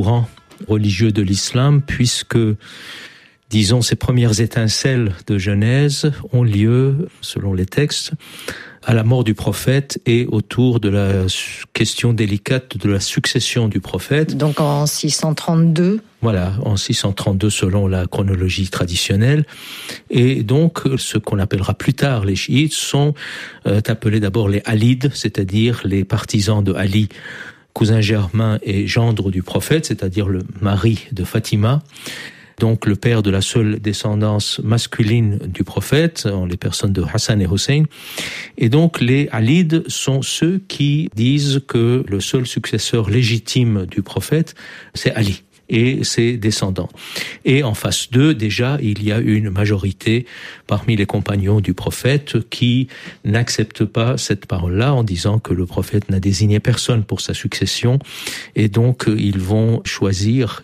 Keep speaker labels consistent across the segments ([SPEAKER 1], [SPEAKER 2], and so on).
[SPEAKER 1] courant religieux de l'islam, puisque, disons, ces premières étincelles de Genèse ont lieu, selon les textes, à la mort du prophète et autour de la question délicate de la succession du prophète.
[SPEAKER 2] Donc en 632.
[SPEAKER 1] Voilà, en 632 selon la chronologie traditionnelle. Et donc, ce qu'on appellera plus tard les chiites sont appelés d'abord les Alides, c'est-à-dire les partisans de Ali, cousin germain et gendre du prophète, c'est-à-dire le mari de Fatima. Donc le père de la seule descendance masculine du prophète, en les personnes de Hassan et Hussein. Et donc les Alides sont ceux qui disent que le seul successeur légitime du prophète, c'est Ali et ses descendants. Et en face d'eux, déjà, il y a une majorité parmi les compagnons du prophète qui n'acceptent pas cette parole-là en disant que le prophète n'a désigné personne pour sa succession. Et donc, ils vont choisir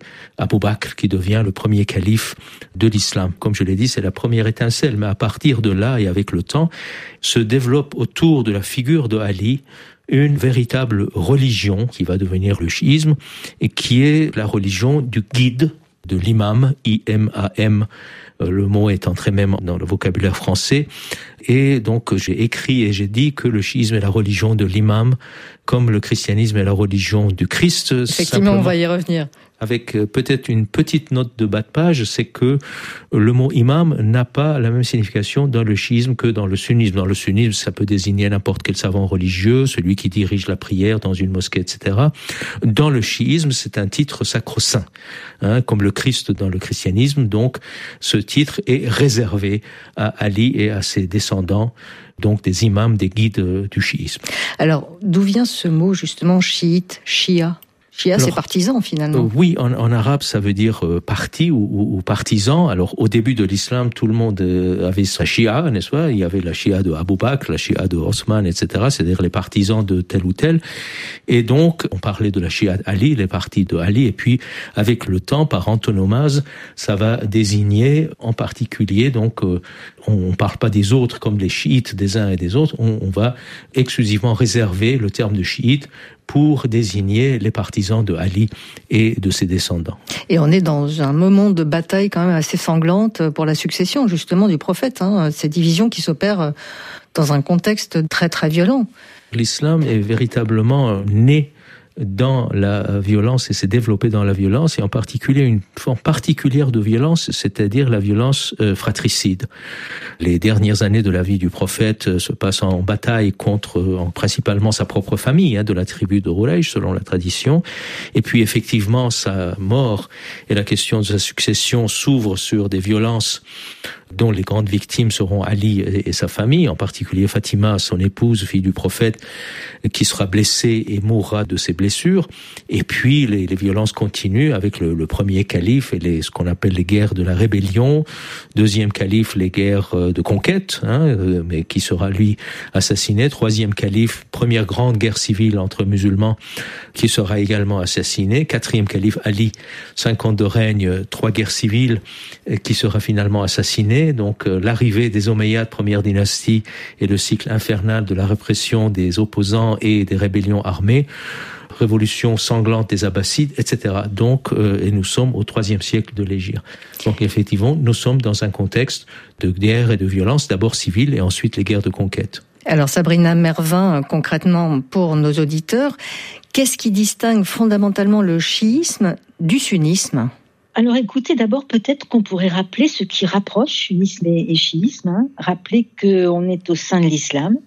[SPEAKER 1] Abu Bakr qui devient le premier calife de l'islam. Comme je l'ai dit, c'est la première étincelle. Mais à partir de là et avec le temps, se développe autour de la figure de Ali une véritable religion qui va devenir le chiisme et qui est la religion du guide, de l'imam, I-M-A-M, le mot est entré même dans le vocabulaire français. Et donc j'ai écrit et j'ai dit que le chiisme est la religion de l'imam, comme le christianisme est la religion du Christ.
[SPEAKER 2] Effectivement, on va y revenir.
[SPEAKER 1] Avec peut-être une petite note de bas de page, c'est que le mot imam n'a pas la même signification dans le chiisme que dans le sunnisme. Dans le sunnisme, ça peut désigner n'importe quel savant religieux, celui qui dirige la prière dans une mosquée, etc. Dans le chiisme, c'est un titre sacro-saint, comme le Christ dans le christianisme. Donc, ce titre est réservé à Ali et à ses descendants, donc des imams, des guides du chiisme.
[SPEAKER 2] Alors, d'où vient ce mot justement chiite, shia ? Shia, c'est partisan finalement.
[SPEAKER 1] Oui, en arabe, ça veut dire parti ou partisan. Alors, au début de l'islam, tout le monde avait sa shia, n'est-ce pas? Il y avait la shia de Abu Bakr, la shia de Osman, etc. C'est-à-dire les partisans de tel ou tel. Et donc, on parlait de la shia d'Ali, les partis de Ali. Et puis, avec le temps, par antonomase, ça va désigner en particulier, donc, on parle pas des autres comme les chiites des uns et des autres. On va exclusivement réserver le terme de chiite pour désigner les partisans de Ali et de ses descendants.
[SPEAKER 2] Et on est dans un moment de bataille quand même assez sanglante pour la succession justement du prophète, ces divisions qui s'opèrent dans un contexte très très violent.
[SPEAKER 1] L'islam est véritablement né dans la violence et s'est développé dans la violence, et en particulier une forme particulière de violence, c'est-à-dire la violence fratricide. Les dernières années de la vie du prophète se passent en bataille contre principalement sa propre famille, de la tribu de Quraysh, selon la tradition. Et puis effectivement, sa mort et la question de sa succession s'ouvrent sur des violences dont les grandes victimes seront Ali et sa famille, en particulier Fatima, son épouse, fille du prophète, qui sera blessée et mourra de ses blessures. Et puis les violences continuent avec le premier calife et ce qu'on appelle les guerres de la rébellion, deuxième calife, les guerres de conquête, mais qui sera lui assassiné, troisième calife, première grande guerre civile entre musulmans, qui sera également assassiné, quatrième calife Ali, 5 ans de règne, 3 guerres civiles, qui sera finalement assassiné. Donc l'arrivée des Omeyyades, première dynastie, et le cycle infernal de la répression des opposants et des rébellions armées, révolution sanglante des Abbassides, etc. Donc, et nous sommes au IIIe siècle de l'Hégire. Donc effectivement, nous sommes dans un contexte de guerre et de violence, d'abord civile et ensuite les guerres de conquête.
[SPEAKER 2] Alors Sabrina Mervin, concrètement pour nos auditeurs, qu'est-ce qui distingue fondamentalement le chiisme du sunnisme ?
[SPEAKER 3] Alors écoutez, d'abord peut-être qu'on pourrait rappeler ce qui rapproche sunnisme et chiisme, rappeler qu'on est au sein de l'islam.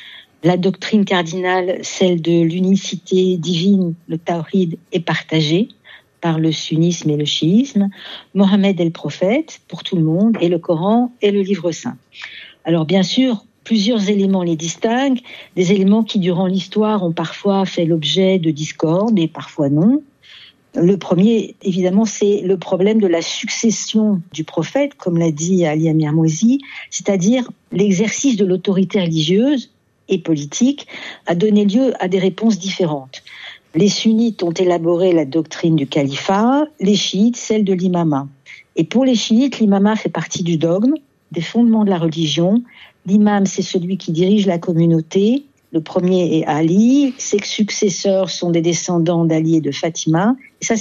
[SPEAKER 3] La doctrine cardinale, celle de l'unicité divine, le tawhid, est partagée par le sunnisme et le chiisme. Mohammed est le prophète pour tout le monde et le Coran est le livre saint. Alors bien sûr, plusieurs éléments les distinguent, des éléments qui durant l'histoire ont parfois fait l'objet de discordes et parfois non. Le premier, évidemment, c'est le problème de la succession du prophète, comme l'a dit Ali Amir Mouzi, c'est-à-dire l'exercice de l'autorité religieuse et politique a donné lieu à des réponses différentes. Les sunnites ont élaboré la doctrine du califat, les chiites celle de l'imama. Et pour les chiites, l'imama fait partie du dogme, des fondements de la religion. L'imam, c'est celui qui dirige la communauté. Le premier est Ali, ses successeurs sont des descendants d'Ali et de Fatima. Et ça,